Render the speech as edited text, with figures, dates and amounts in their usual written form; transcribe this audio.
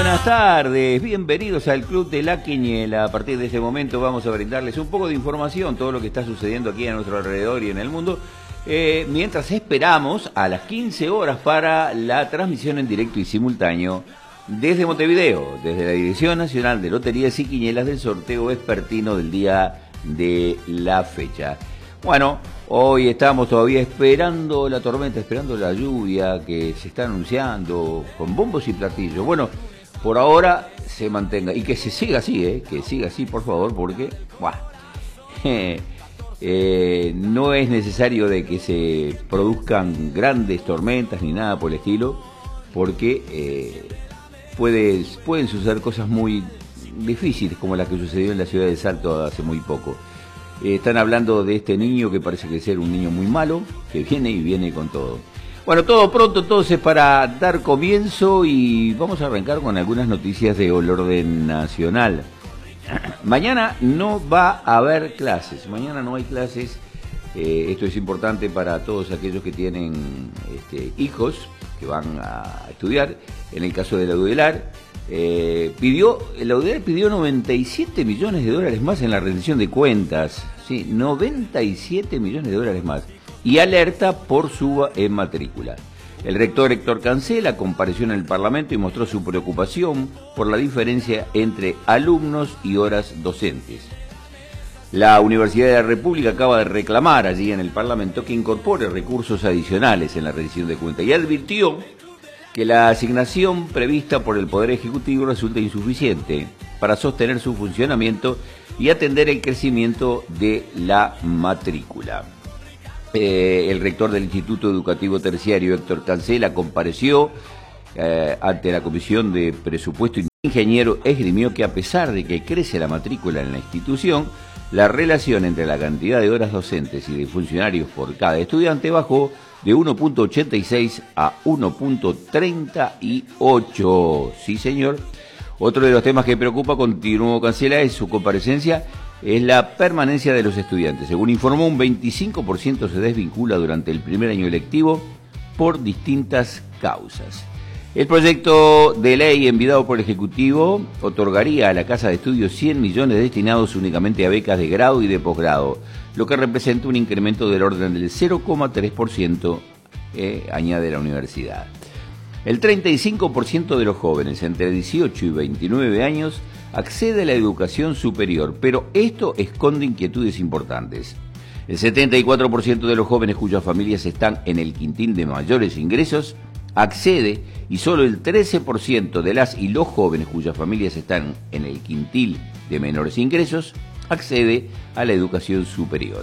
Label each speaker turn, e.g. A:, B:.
A: buenas tardes, bienvenidos al Club de la Quiniela. A partir de este momento vamos a brindarles un poco de información, todo lo que está sucediendo aquí a nuestro alrededor y en el mundo, mientras esperamos a las 15 horas para la transmisión en directo y simultáneo desde Montevideo, desde la Dirección Nacional de Loterías y Quinielas del sorteo vespertino del día de la fecha. Bueno, hoy estamos todavía esperando la tormenta, esperando la lluvia que se está anunciando con bombos y platillos. Bueno, por ahora se mantenga y que se siga así, que siga así, por favor, porque no es necesario de que se produzcan grandes tormentas ni nada por el estilo, porque pueden suceder cosas muy difíciles como la que sucedió en la ciudad de Salto hace muy poco. Están hablando de este niño que parece que ser un niño muy malo, que viene con todo. Bueno, todo pronto entonces para dar comienzo y vamos a arrancar con algunas noticias de orden nacional. Mañana no va a haber clases, mañana no hay clases. Esto es importante para todos aquellos que tienen hijos que van a estudiar. En el caso de la UDELAR, la UDELAR pidió 97 millones de dólares más en la rendición de cuentas. Sí, 97 millones de dólares más. Y alerta por suba en matrícula. El rector Héctor Cancela compareció en el Parlamento y mostró su preocupación por la diferencia entre alumnos y horas docentes. La Universidad de la República acaba de reclamar allí en el Parlamento que incorpore recursos adicionales en la rendición de cuentas y advirtió que la asignación prevista por el Poder Ejecutivo resulta insuficiente para sostener su funcionamiento y atender el crecimiento de la matrícula. El rector del Instituto Educativo Terciario, Héctor Cancela, compareció ante la Comisión de Presupuesto y ingeniero esgrimió que a pesar de que crece la matrícula en la institución, la relación entre la cantidad de horas docentes y de funcionarios por cada estudiante bajó de 1.86 a 1.38. Sí, señor. Otro de los temas que preocupa, continuó Cancela, es su comparecencia, es la permanencia de los estudiantes. Según informó, un 25% se desvincula durante el primer año lectivo por distintas causas. El proyecto de ley enviado por el Ejecutivo otorgaría a la Casa de Estudios 100 millones destinados únicamente a becas de grado y de posgrado, lo que representa un incremento del orden del 0,3%, añade la universidad. El 35% de los jóvenes entre 18 y 29 años accede a la educación superior, pero esto esconde inquietudes importantes. El 74% de los jóvenes cuyas familias están en el quintil de mayores ingresos accede y solo el 13% de las y los jóvenes cuyas familias están en el quintil de menores ingresos accede a la educación superior.